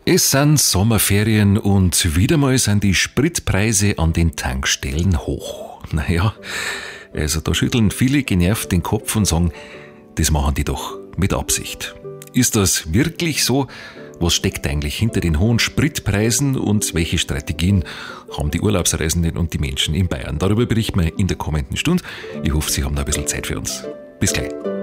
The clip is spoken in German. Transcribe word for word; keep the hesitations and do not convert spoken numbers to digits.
Es sind Sommerferien und wieder mal sind die Spritpreise an den Tankstellen hoch. Naja, also da schütteln viele genervt den Kopf und sagen, das machen die doch mit Absicht. Ist das wirklich so? Was steckt eigentlich hinter den hohen Spritpreisen und welche Strategien haben die Urlaubsreisenden und die Menschen in Bayern? Darüber berichten wir in der kommenden Stunde. Ich hoffe, Sie haben da ein bisschen Zeit für uns. Bis gleich.